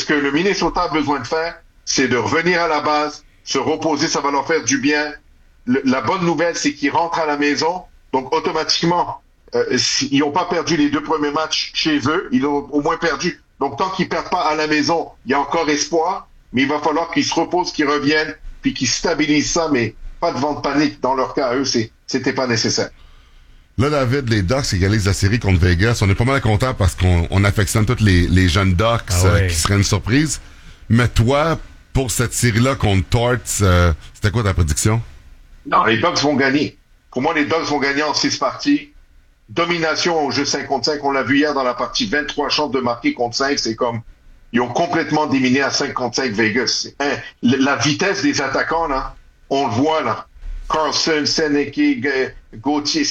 ce que le Minnesota a besoin de faire, c'est de revenir à la base, se reposer, ça va leur faire du bien. La bonne nouvelle, c'est qu'ils rentrent à la maison, donc automatiquement, ils n'ont pas perdu les 2 premiers matchs chez eux, ils ont au moins perdu. Donc tant qu'ils perdent pas à la maison, il y a encore espoir, mais il va falloir qu'ils se reposent, qu'ils reviennent, puis qu'ils stabilisent ça, mais pas de vent de panique. Dans leur cas, à eux, c'était pas nécessaire. Là, David, les Ducks égalisent la série contre Vegas. On est pas mal contents parce qu'on affectionne tous les jeunes Ducks qui seraient une surprise. Mais toi, pour cette série-là contre Torts, c'était quoi ta prédiction? Non, les Ducks vont gagner. Pour moi, les Ducks vont gagner en 6 parties. Domination au jeu 5 contre 5. On l'a vu hier dans la partie 23 chances de marquer contre 5. C'est comme, ils ont complètement dominé à 5 contre 5 Vegas. La vitesse des attaquants, là, on le voit, là. Carlson, Seneke, Gauthier,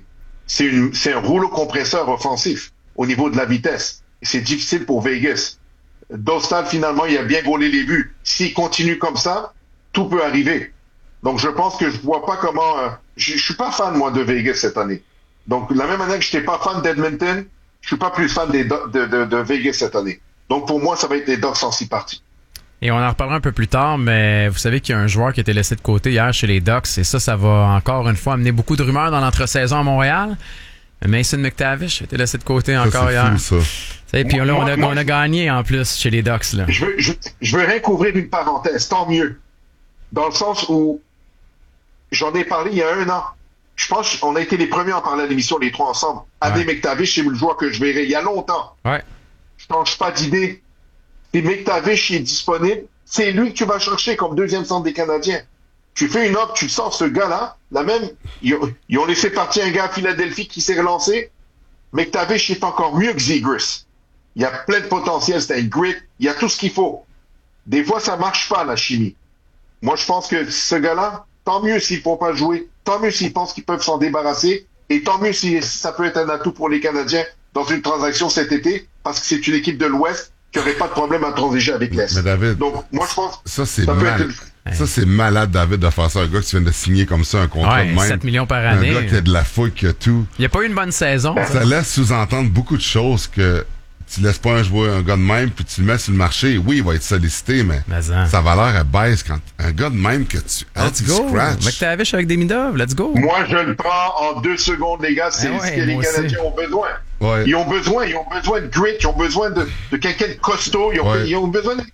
c'est un rouleau compresseur offensif au niveau de la vitesse. C'est difficile pour Vegas. Dostal, finalement, il a bien gaulé les buts. S'il continue comme ça, tout peut arriver. Donc, je pense que je vois pas comment... je suis pas fan, moi, de Vegas cette année. Donc, la même année que je n'étais pas fan d'Edmonton, je suis pas plus fan de Vegas cette année. Donc, pour moi, ça va être les Ducks en 6 parties. Et on en reparlera un peu plus tard, mais vous savez qu'il y a un joueur qui a été laissé de côté hier chez les Ducks, et ça va encore une fois amener beaucoup de rumeurs dans l'entre-saison à Montréal. Mason McTavish a été laissé de côté encore hier. Fou, ça. Et puis là, on a gagné en plus chez les Ducks. Là. Je veux rien couvrir une parenthèse, tant mieux. Dans le sens où j'en ai parlé il y a 1 an. Je pense qu'on a été les premiers à en parler à l'émission, les 3 ensemble. Adé McTavish, c'est le joueur que je verrai il y a longtemps. Ouais. Je change pas d'idée. Si McTavish est disponible, c'est lui que tu vas chercher comme 2e centre des Canadiens. Tu fais une offre, tu sors ce gars-là, ils ont laissé partir un gars à Philadelphie qui s'est relancé. McTavish est encore mieux que Zegras. Il y a plein de potentiel, c'est un grit, il y a tout ce qu'il faut. Des fois, ça marche pas, la chimie. Moi, je pense que ce gars-là, tant mieux s'ils ne font pas jouer, tant mieux s'ils pensent qu'ils peuvent s'en débarrasser, et tant mieux si ça peut être un atout pour les Canadiens dans une transaction cet été, parce que c'est une équipe de l'Ouest qui n'aurait pas de problème à transiger avec l'Est. Mais David, donc moi je pense ça c'est malade, David, de faire ça. Un gars qui vient de signer comme ça un contrat de même. 7 millions par année. Un gars qui a de la fouille, qui a tout. Il n'y a pas eu une bonne saison. Ça laisse sous-entendre beaucoup de choses que tu laisses pas un gars de même puis tu le mets sur le marché. Oui, il va être sollicité, mais sa valeur elle baisse quand un gars de même que tu scratch. McTavish avec des Midov, let's go. Moi, je le prends en 2 secondes, les gars. C'est ce que les Canadiens ont besoin. Ouais. Ils ont besoin de grit, ils ont besoin de quelqu'un de costaud, ils ont besoin de...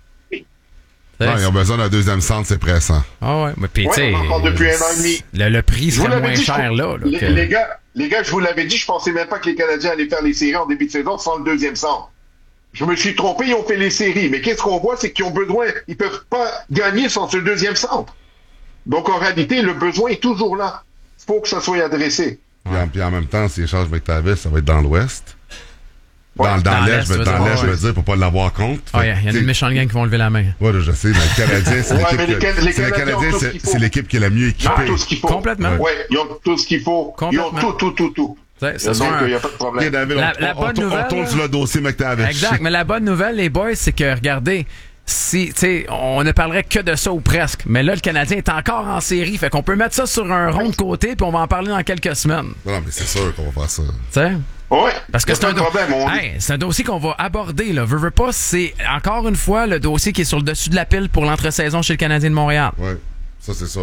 Non, ils ont besoin d'un 2e centre, c'est pressant. Ah ouais, mais puis tu sais, depuis 1 an et demi. Le prix serait moins cher là. Les gars, je vous l'avais dit, je pensais même pas que les Canadiens allaient faire les séries en début de saison sans le 2e centre. Je me suis trompé, ils ont fait les séries. Mais qu'est-ce qu'on voit, c'est qu'ils ont besoin, ils peuvent pas gagner sans ce 2e centre. Donc en réalité, le besoin est toujours là. Il faut que ça soit adressé. Puis en même temps, s'ils échangent McTavish, ça va être dans l'Ouest. Dans l'Est, je veux dire, pour pas l'avoir compte. Il y a des méchants gang qui vont lever la main. Ouais, je sais, mais le Canadien, c'est Canadiens, c'est l'équipe qui est la mieux équipée. Ils ont tout ce qu'il faut. Complètement. Ouais, ils ont tout ce qu'il faut. Ils ont tout. Donc, il n'y a pas de problème. Okay, David, la bonne nouvelle, on tourne sur le dossier McTavish. Exact, mais la bonne nouvelle, les boys, c'est que, regardez, on ne parlerait que de ça ou presque. Mais là, le Canadien est encore en série. Fait qu'on peut mettre ça sur un rond de côté puis on va en parler dans quelques semaines. Non, mais c'est sûr qu'on va faire ça. T'sais? Oui, parce que c'est un problème. C'est un dossier qu'on va aborder. Là. Veux pas, c'est encore une fois le dossier qui est sur le dessus de la pile pour l'entre-saison chez le Canadien de Montréal. Oui, ça c'est ça.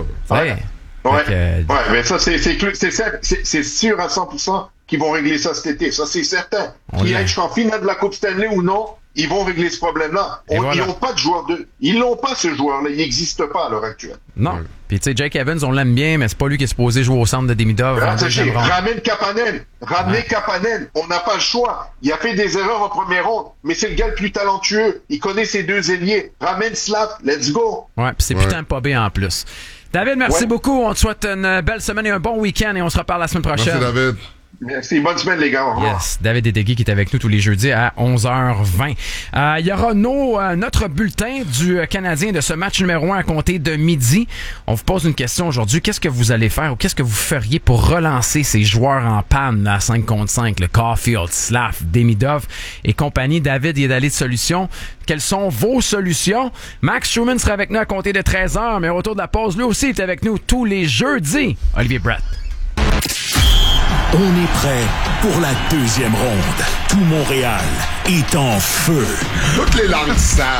Mais ça, c'est sûr à 100% qu'ils vont régler ça cet été. Ça, c'est certain. Qu'ils aillent en finale de la Coupe Stanley ou non, ils vont régler ce problème-là. Ils n'ont pas de joueur ils l'ont pas, ce joueur-là. Il n'existe pas à l'heure actuelle. Non. Ouais. Puis, tu sais, Jake Evans, on l'aime bien, mais c'est pas lui qui est supposé jouer au centre de Demidov. Ramène Kapanen. Kapanen. On n'a pas le choix. Il a fait des erreurs en première ronde, mais c'est le gars le plus talentueux. Il connaît ses 2 ailiers. Ramène Slav. Let's go. Ouais, puis c'est putain pas bien en plus. David, merci beaucoup. On te souhaite une belle semaine et un bon week-end et on se reparle la semaine prochaine. Merci, David. Merci, bonne semaine les gars. Au revoir. Yes, David Edegui qui est avec nous tous les jeudis à 11h20. Il y aura notre bulletin du Canadien de ce match numéro 1 à compter de midi. On vous pose une question aujourd'hui. Qu'est-ce que vous allez faire ou qu'est-ce que vous feriez pour relancer ces joueurs en panne à 5 contre 5, le Caulfield, Slav, Demidov et compagnie? David y est allé de solutions. Quelles sont vos solutions? Max Schumann sera avec nous à compter de 13h, mais au retour de la pause, lui aussi est avec nous tous les jeudis. Olivier Brett. On est prêt pour la 2e ronde. Tout Montréal est en feu. Toutes les langues savent.